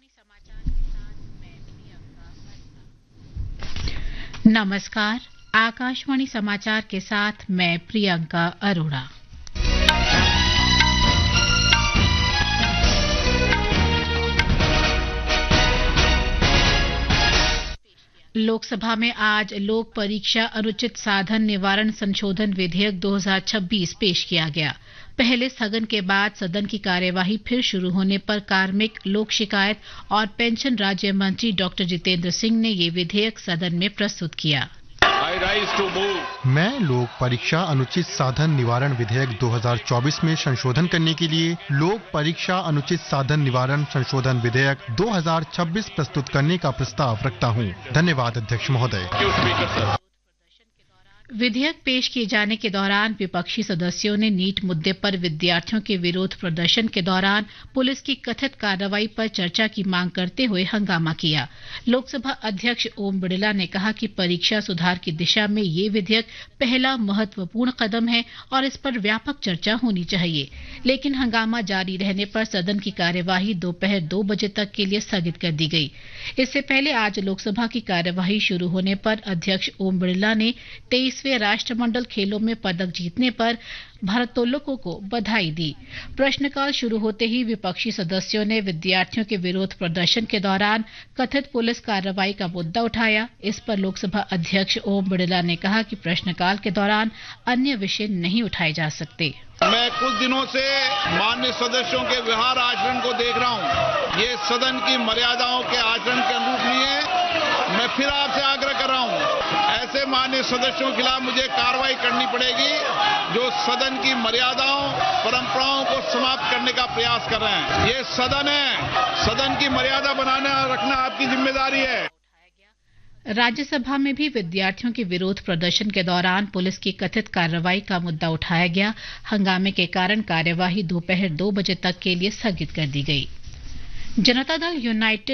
नमस्कार, आकाशवाणी समाचार के साथ मैं प्रियंका अरोड़ा। लोकसभा में आज लोक परीक्षा अनुचित साधन निवारण संशोधन विधेयक 2026 पेश किया गया। पहले स्थगन के बाद सदन की कार्यवाही फिर शुरू होने पर कार्मिक, लोक शिकायत और पेंशन राज्य मंत्री डॉक्टर जितेंद्र सिंह ने ये विधेयक सदन में प्रस्तुत किया। मैं लोक परीक्षा अनुचित साधन निवारण विधेयक 2024 में संशोधन करने के लिए लोक परीक्षा अनुचित साधन निवारण संशोधन विधेयक 2026 प्रस्तुत करने का प्रस्ताव रखता हूं। धन्यवाद अध्यक्ष महोदय। विधेयक पेश किए जाने के दौरान विपक्षी सदस्यों ने नीट मुद्दे पर विद्यार्थियों के विरोध प्रदर्शन के दौरान पुलिस की कथित कार्रवाई पर चर्चा की मांग करते हुए हंगामा किया। लोकसभा अध्यक्ष ओम बिड़ला ने कहा कि परीक्षा सुधार की दिशा में ये विधेयक पहला महत्वपूर्ण कदम है और इस पर व्यापक चर्चा होनी चाहिए, लेकिन हंगामा जारी रहने पर सदन की कार्यवाही दोपहर 2 बजे तक के लिए स्थगित कर दी गई। इससे पहले आज लोकसभा की कार्यवाही शुरू होने पर अध्यक्ष ओम बिड़ला ने 23वें राष्ट्रमंडल खेलों में पदक जीतने पर भारोत्तोलकों को बधाई दी। प्रश्नकाल शुरू होते ही विपक्षी सदस्यों ने विद्यार्थियों के विरोध प्रदर्शन के दौरान कथित पुलिस कार्रवाई का मुद्दा उठाया। इस पर लोकसभा अध्यक्ष ओम बिड़ला ने कहा कि प्रश्नकाल के दौरान अन्य विषय नहीं उठाए जा सकते। मैं कुछ दिनों से माननीय सदस्यों के व्यवहार आचरण को देख रहा हूं। ये सदन की मर्यादाओं के आचरण के अनुरूप नहीं है। मैं फिर आपसे आग्रह कर रहा हूं, ऐसे माननीय सदस्यों के खिलाफ मुझे कार्रवाई करनी पड़ेगी जो सदन की मर्यादाओं, परंपराओं को समाप्त करने का प्रयास कर रहे हैं। ये सदन है, सदन की मर्यादा बनाना और रखना आपकी जिम्मेदारी है। राज्यसभा में भी विद्यार्थियों के विरोध प्रदर्शन के दौरान पुलिस की कथित कार्रवाई का मुद्दा उठाया गया। हंगामे के कारण कार्यवाही दोपहर 2 बजे तक के लिए स्थगित कर दी गई। जनता दल यूनाइटेड